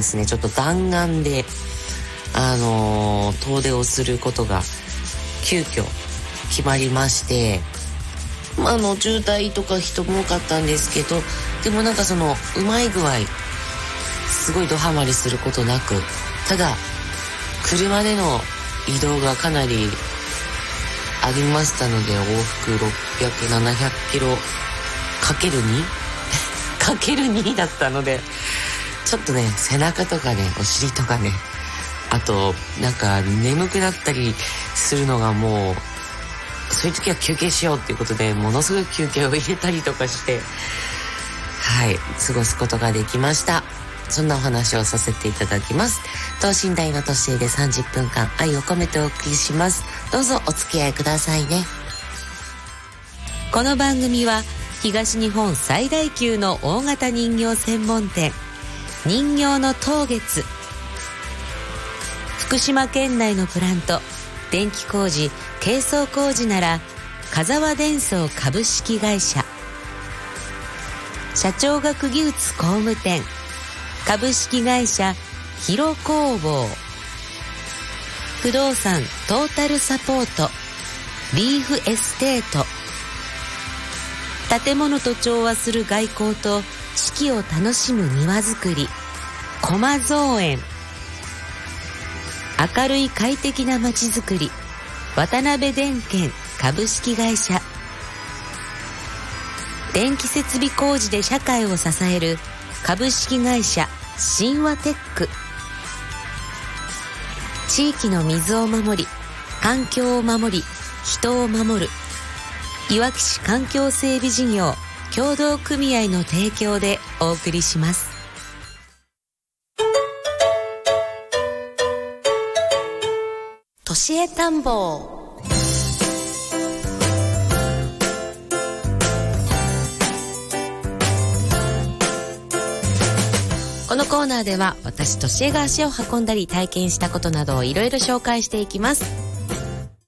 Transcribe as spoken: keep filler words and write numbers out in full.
ですね、ちょっと弾丸であのー、遠出をすることが急遽決まりまして、まあ、あの渋滞とか人も多かったんですけど、でもなんかそのうまい具合すごいドハマりすることなく、ただ車での移動がかなりありましたので、往復ろっぴゃく、ななひゃくキロかけるに かけるにだったので、ちょっとね背中とかねお尻とかね、あとなんか眠くなったりするのが、もうそういう時は休憩しようっていうことでものすごい休憩を入れたりとかして、はい過ごすことができました。そんなお話をさせていただきます。等身大の年上でさんじゅっぷんかん愛を込めてお送りします。どうぞお付き合いくださいね。この番組は東日本最大級の大型人形専門店人形の当月、福島県内のプラント電気工事軽装工事なら風和電装株式会社、社長学技術工務店株式会社広工房、不動産トータルサポートリーフエステート、建物と調和する外交と四季を楽しむ庭づくり駒造園、明るい快適な街づくり渡辺電建株式会社、電気設備工事で社会を支える株式会社神話テック、地域の水を守り環境を守り人を守るいわき市環境整備事業協同組合の提供でお送りします。都市へ探訪。このコーナーでは私としえが足を運んだり体験したことなどをいろいろ紹介していきます。